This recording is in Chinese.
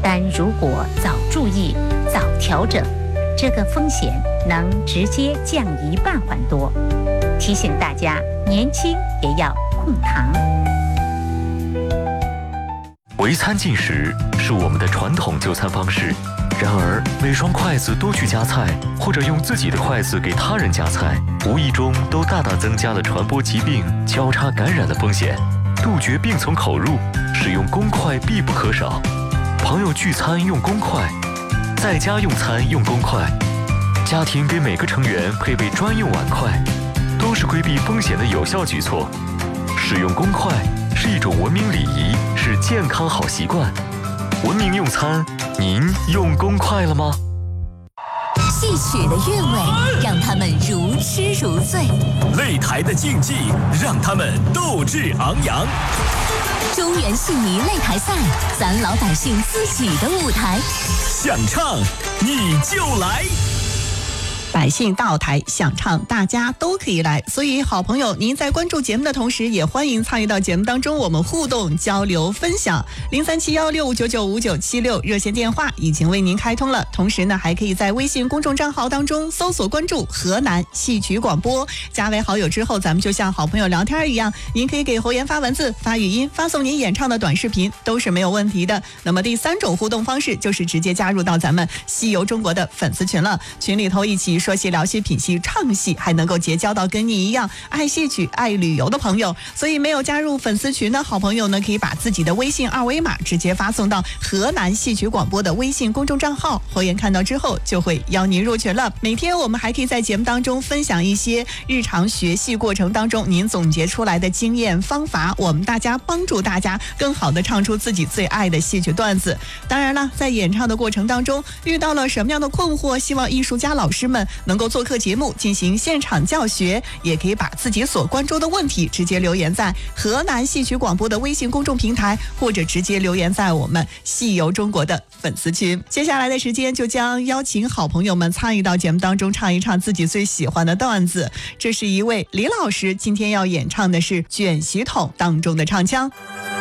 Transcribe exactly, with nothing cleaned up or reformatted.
但如果早注意、早调整，这个风险能直接降一半还多。提醒大家，年轻也要控糖。 围餐进食是我们的传统就餐方式，然而每双筷子都去夹菜，或者用自己的筷子给他人夹菜，无意中都大大增加了传播疾病、交叉感染的风险。杜绝病从口入，使用公筷必不可少。朋友聚餐用公筷，在家用餐用公筷，家庭给每个成员配备专用碗筷，都是规避风险的有效举措。使用公筷是一种文明礼仪，是健康好习惯。文明用餐，您用公筷了吗？ 戏曲的韵味让他们如痴如醉， 擂台的竞技让他们斗志昂扬。 中原戏迷擂台赛，咱老百姓自己的舞台， 想唱你就来。 百姓到台想唱，大家都可以来。所以好朋友，您在关注节目的同时，也欢迎参与到节目当中，我们互动交流分享。零三七幺六五九九五九七六热线电话已经为您开通了，同时呢，还可以在微信公众账号当中搜索关注河南戏曲广播，加为好友之后，咱们就像好朋友聊天一样，您可以给侯岩发文字、发语音、发送您演唱的短视频，都是没有问题的。那么第三种互动方式就是直接加入到咱们戏游中国的粉丝群了，群里头一起说戏、聊戏、品戏、唱戏，还能够结交到跟你一样爱戏曲、爱旅游的朋友。所以没有加入粉丝群的好朋友呢，可以把自己的微信二维码直接发送到河南戏曲广播的微信公众账号，侯岩看到之后就会邀您入群了。每天我们还可以在节目当中分享一些日常学戏过程当中您总结出来的经验方法，我们大家帮助大家更好的唱出自己最爱的戏曲段子。当然了，在演唱的过程当中遇到了什么样的困惑，希望艺术家老师们能够做客节目进行现场教学，也可以把自己所关注的问题直接留言在河南戏曲广播的微信公众平台，或者直接留言在我们戏游中国的粉丝群。接下来的时间就将邀请好朋友们参与到节目当中，唱一唱自己最喜欢的段子。这是一位李老师今天要演唱的是卷席筒当中的唱腔。